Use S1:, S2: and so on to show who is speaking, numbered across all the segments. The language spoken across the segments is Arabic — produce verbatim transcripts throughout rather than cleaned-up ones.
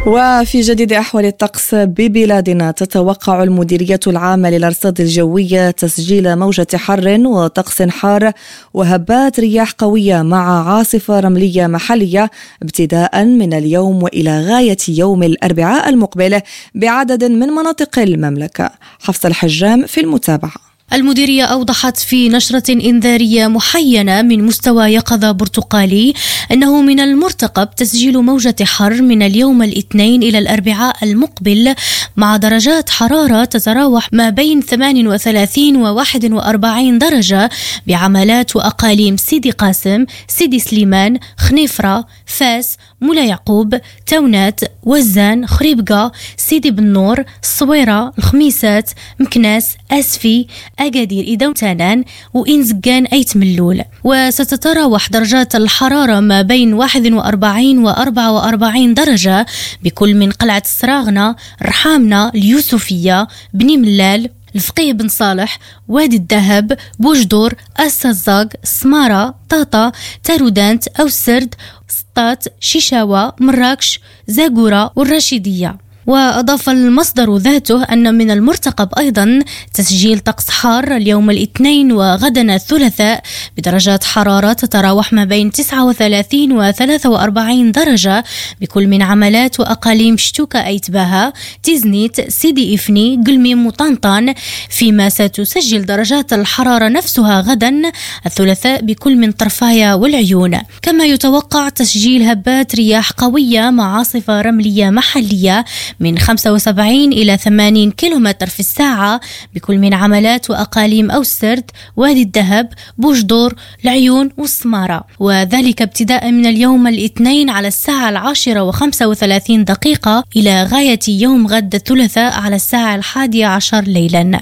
S1: وفي جديد أحوال الطقس ببلادنا، تتوقع المديرية العامة للأرصاد الجوية تسجيل موجة حر وطقس حار وهبات رياح قوية مع عاصفة رملية محلية ابتداء من اليوم وإلى غاية يوم الأربعاء المقبل بعدد من مناطق المملكة. حفصة الحجام في المتابعة.
S2: المديرية أوضحت في نشرة إنذارية محينة من مستوى يقظة برتقالي أنه من المرتقب تسجيل موجة حر من اليوم الاثنين إلى الأربعاء المقبل مع درجات حرارة تتراوح ما بين ثمانية وثلاثين وواحد وأربعين درجة بعملات وأقاليم سيدي قاسم، سيدي سليمان، خنيفرة، فاس، مولا يعقوب، تونات، وزان، خريبقة، سيدي بنور، الصويرة، الخميسات، مكناس، أسفي، أكادير، إيداو تانان، وإنزقان أيت ملول. وستتراوح درجات الحرارة ما بين واحد وأربعين وأربعة وأربعين درجة بكل من قلعة السراغنة، رحامنة، اليوسفية، بني ملال، الفقيه بن صالح، وادي الذهب، بوجدور، السزاق، سمارة، طاطا، تارودانت أو السرد، سطات، شيشاوة، مراكش، زاقورة والرشيدية. وأضاف المصدر ذاته أن من المرتقب أيضا تسجيل طقس حار اليوم الاثنين وغدا الثلاثاء بدرجات حرارة تتراوح ما بين تسعة وثلاثين وثلاثة وأربعين درجة بكل من عملات وأقاليم شتوكا أيتباها، تيزنيت، سيدي إفني، قلميم وطنطان، فيما ستسجل درجات الحرارة نفسها غدا الثلاثاء بكل من طرفايا والعيون. كما يتوقع تسجيل هبات رياح قوية مع عاصفة رملية محلية من خمسة وسبعين إلى ثمانين كيلومتر في الساعة بكل من عملات وأقاليم أو السرد، وادي الذهب، بوجدور، العيون والسمارة، وذلك ابتداء من اليوم الاثنين على الساعة العاشرة وخمسة وثلاثين دقيقة إلى غاية يوم غد الثلاثاء على الساعة الحادية عشر ليلا.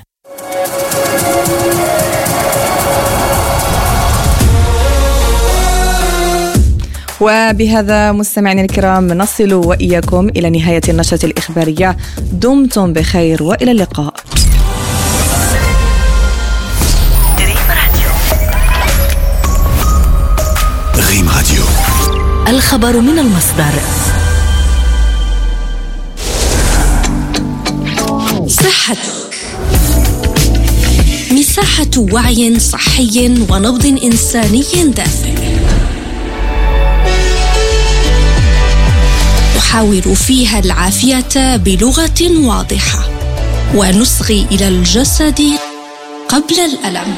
S1: وبهذا مستمعينا الكرام نصل وإياكم إلى نهاية النشرة الإخبارية. دمتم بخير وإلى اللقاء.
S3: ريم راديو،
S4: الخبر من المصدر. صحتك، مساحة وعي صحي ونبض إنساني دافئ. نحاور فيها العافية بلغة واضحة ونصغي إلى الجسد قبل الألم.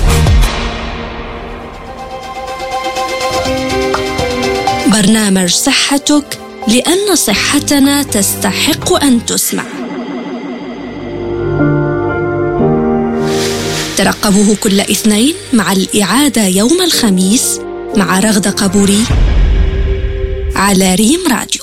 S4: برنامج صحتك، لأن صحتنا تستحق أن تسمع. ترقبوه كل اثنين مع الإعادة يوم الخميس مع رغدة قبوري على ريم راديو.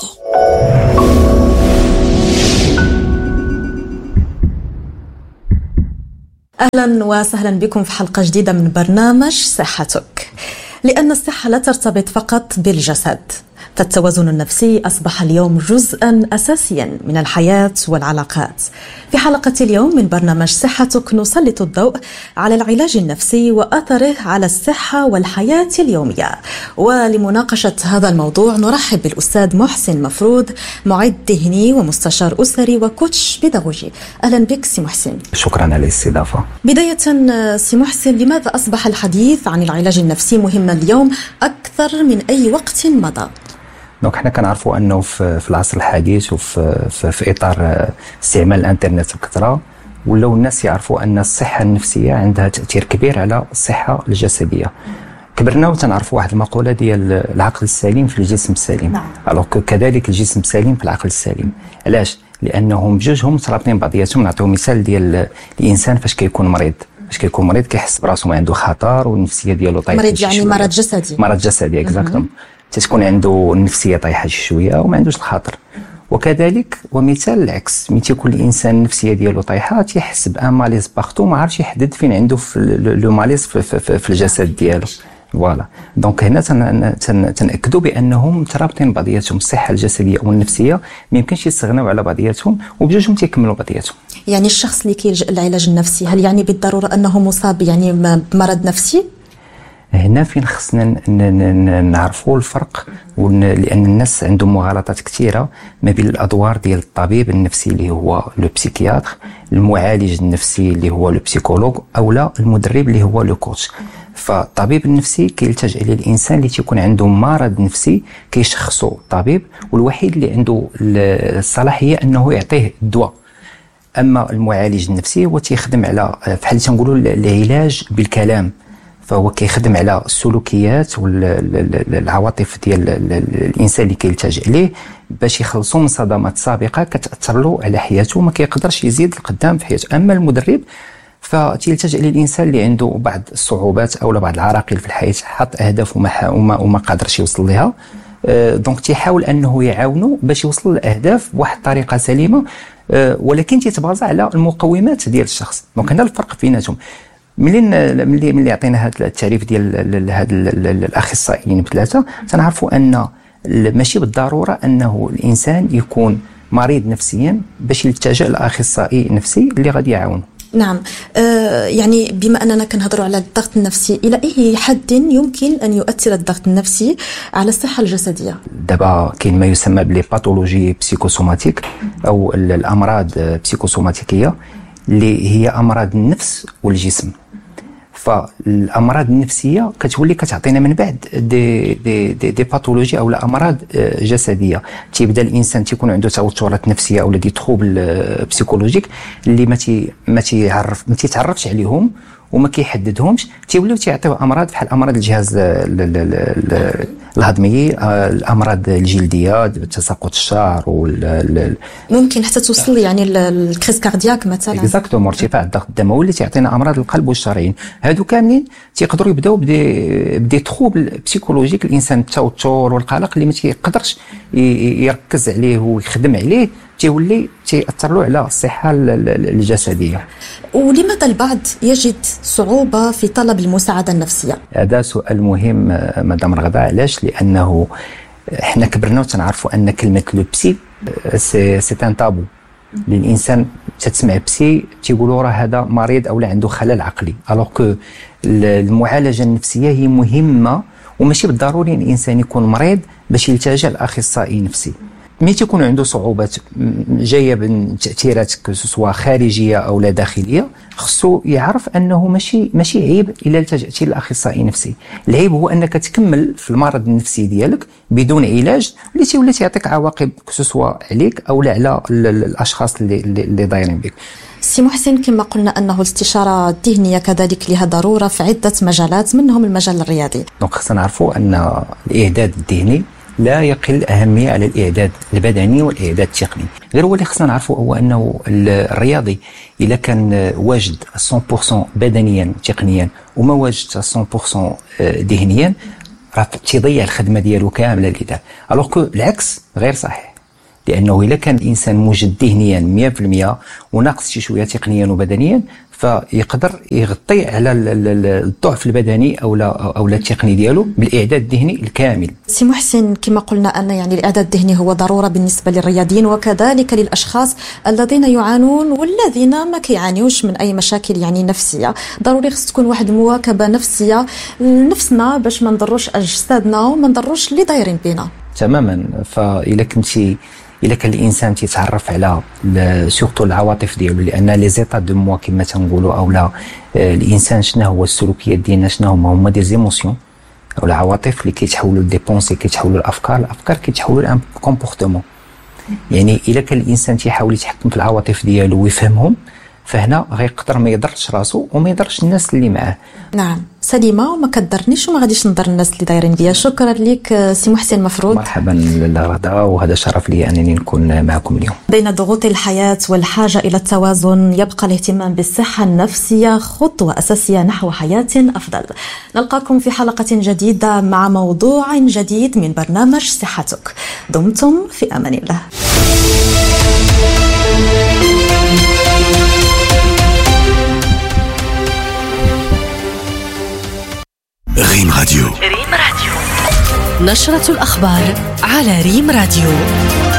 S5: أهلا وسهلا بكم في حلقة جديدة من برنامج صحتك. لأن الصحة لا ترتبط فقط بالجسد، فالتوازن النفسي أصبح اليوم جزءا أساسيا من الحياة والعلاقات. في حلقة اليوم من برنامج صحتك نسلط الضوء على العلاج النفسي وأثره على الصحة والحياة اليومية. ولمناقشة هذا الموضوع نرحب بالأستاذ محسن مفروض، معد ذهني ومستشار أسري وكوتش بيداغوجي. أهلا بك سي محسن.
S6: شكرا على الاستضافة.
S5: بداية سي محسن، لماذا أصبح الحديث عن العلاج النفسي مهما اليوم أكثر من أي وقت مضى؟
S6: دونك حنا كنعرفوا انه في, في العصر الحديث وفي في, في اطار استعمال الانترنت بكثره، ولاو الناس يعرفوا ان الصحه النفسيه عندها تاثير كبير على الصحه الجسديه. كبرنا وتنعرفوا واحد المقوله ديال العقل السليم في الجسم السليم. نعم. الوغ كذلك الجسم السليم في العقل السليم. علاش؟ لانهم بجوجهم مترابطين بعضياتهم. نعطيو مثال ديال الانسان فاش كيكون مريض. فاش كيكون مريض كيحس براسو ما عنده خطر والنفسيه ديالو طايحه.
S5: مريض يعني مرض جسدي.
S6: مرض جسدي اكزاكتوم. تكون عنده النفسيه طايحه شويه وما عندوش الخاطر. وكذلك ومثال العكس، ملي تيكون الانسان النفسيه ديالو طايحه تيحس بان ماليز باختو، ما عارفش يحدد فين عنده في لو ماليز في, في, في, في الجسد ديالو. فوالا دونك هنا تنأكدوا بانهم مترابطين بعضياتهم. الصحه الجسديه والنفسيه ما يمكنش يستغنوا على بعضياتهم وبجوجهم تيكملوا بعضياتهم.
S5: يعني الشخص اللي كيلجأ للعلاج النفسي هل يعني بالضروره انه مصاب يعني بمرض نفسي؟
S6: هنا فين خصنا نعرفوا الفرق، لأن الناس عندهم مغالطات كثيرة ما بين الأدوار ديال الطبيب النفسي اللي هو لو بسيكياتر، المعالج النفسي اللي هو لو بسيكولوج، أو لا المدرب اللي هو لو كوتش. فالطبيب النفسي كيلتجئ اليه الانسان اللي تيكون عنده مرض نفسي كيشخصو الطبيب، والوحيد اللي عنده الصلاحيه انه يعطيه الدواء. اما المعالج النفسي هو تيخدم على بحال تنقولوا العلاج بالكلام، فهو كيخدم على السلوكيات والعواطف ديال الانسان اللي كيلتجئ ليه باش يخلصوا من صدمات سابقه كتاثر له على حياته وما كيقدرش يزيد القدام في حياته. اما المدرب فتلتجئ للانسان اللي عنده بعض الصعوبات او بعض العراقيل في الحياه، حط اهداف وما وما, وما قادرش يوصل لها، دونك تيحاول انه يعاونو باش يوصل للاهداف بواحد الطريقه سليمه، ولكن تيتبازا على المقومات ديال الشخص. دونك هنا الفرق بيناتهم. ملي ملي ملي عطينا هذا التعريف ديال هاد الاخصائيين بثلاثه، تنعرفوا ان ماشي بالضروره انه الانسان يكون مريض نفسيا باش يلتجئ لاخصائي نفسي اللي غادي يعاونه.
S5: نعم، آه يعني بما أننا كنهضروا على الضغط النفسي، إلى أي حد يمكن أن يؤثر الضغط النفسي على الصحة الجسدية؟
S6: دابا كاين ما يسمى بلي باثولوجي بسيكوسوماتيك أو الأمراض بسيكوسوماتيكية اللي هي أمراض النفس والجسم. فالامراض النفسيه كتولي كتعطينا من بعد دي دي دي, دي باثولوجي او امراض جسديه. تيبدا الانسان تيكون عنده توترات نفسيه او دي تروبل بسيكولوجيك اللي ما تي ما تيعرف ما تيتعرفش عليهم وما كيحددهمش، تيوليو تيعطيو امراض بحال امراض الجهاز الهضمي، الامراض الجلديه، تساقط الشعر، وال
S5: ممكن حتى توصل يعني الكريس كاردياك مثلا.
S6: اكزاكتومون، ارتفاع الضغط الدموي اللي تيعطينا امراض القلب والشرايين. هادو كاملين تيقدروا يبداو بدي بدي تروبل بسيكولوجيك. الانسان التوتر والقلق اللي ما تيقدرش يركز عليه ويخدم عليه تيولي تيأثر له على الصحة الجسدية.
S5: ولماذا البعض يجد صعوبة في طلب المساعدة النفسية؟
S6: هذا سؤال مهم مدام رغدة. علاش؟ لأنه احنا كبرنا وتنعرفوا أن كلمة لو بسي سي سي ان تابو. للإنسان تتسمع بسي تيقولوا راه هذا مريض أو لا عنده خلل عقلي، alors que المعالجة النفسية هي مهمة، وماشي بالضروري ان الانسان يكون مريض باش يلتجئ لاخصائي نفسي. ملي تيكون عنده صعوبات جايه من تاثيرات سواء خارجيه او لا داخليه، خصو يعرف انه ماشي ماشي عيب الا التجأتي لاخصائي نفسي. العيب هو انك تكمل في المرض النفسي ديالك بدون علاج اللي تيولي تعطيك عواقب سواء عليك او لا على الاشخاص اللي اللي دايرين بك.
S5: سي محسن، كما قلنا أنه الاستشارة الذهنية كذلك لها ضرورة في عدة مجالات منهم المجال الرياضي.
S6: دونك خصنا نعرفوا أن الإعداد الذهني لا يقل أهمية على الإعداد البدني والإعداد التقني. غير هو اللي خصنا نعرفوا هو أنه الرياضي إذا كان واجد مية بالمية بدنيا تقنيا وما واجد مية بالمية ذهنيا راه تيضيع الخدمة ديالو كاملة لذا. ألوغ كو العكس غير صحيح، لأنه إذا كان الإنسان موجد ذهنيا مية بالمية وناقص شي شوية تقنيا وبدنيا فيقدر يغطي على الضعف البدني أو لا أو لا التقني ديالو بالإعداد الذهني الكامل.
S5: سي محسن، كما قلنا أن يعني الإعداد الذهني هو ضرورة بالنسبة للرياضيين وكذلك للأشخاص الذين يعانون والذين ما كيعانيوش من أي مشاكل يعني نفسية. ضروري خص تكون واحد المواكبة نفسية لنفسنا باش ما نضروش أجسادنا وما نضروش اللي دايرين بينا.
S6: تماما. فإذا كنتي إلا كان الانسان تيتعرف على سورتو العواطف ديالو، لان لي زيتا دو موا كما تنقولوا او لا الانسان شنو هو السلوكيات ديالنا، شنو هما هما دي زيموسيون او العواطف اللي كيتحولوا لدي بونسي، كيتحولوا لافكار، الافكار كيتحولوا لان كومبورتمون. يعني الا كان الانسان تيحاول يتحكم في العواطف ديالو ويفهمهم، فهنا غيقدر ما يضرش راسو وما يضرش الناس اللي معاه.
S5: نعم سليمه، وما كضرنيش وما غاديش نضر الناس اللي دايرين بيا. شكرا لك سي محسن مفروض.
S6: مرحبا رضا، وهذا شرف لي انني نكون معكم اليوم.
S5: بين ضغوط الحياه والحاجه الى التوازن يبقى الاهتمام بالصحه النفسية خطوه اساسيه نحو حياه افضل. نلقاكم في حلقه جديده مع موضوع جديد من برنامج صحتك. دمتم في امان الله.
S3: ريم راديو.
S4: ريم راديو. نشرة الأخبار على ريم راديو.